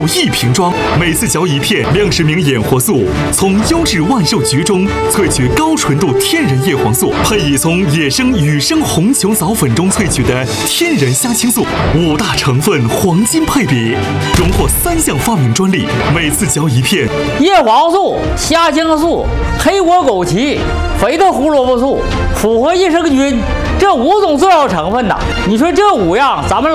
一瓶装，每次嚼一片，20名眼活素，从优质万寿菊中萃取高纯度天然叶黄素，配以从野生雨生红球藻粉中萃取的天然虾青素，5大成分黄金配比，荣获3项发明专利。每次嚼一片， 叶黄素、虾青素、黑果枸杞、肥的胡萝卜素、复合益生菌，这5种重要成分呐，你说这5样咱们